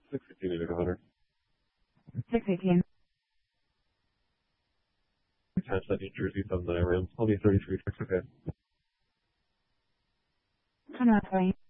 618 Utica Hunter. 618. Attach that New Jersey 79 Rams. I'll be 33 6, okay. Turn around 20.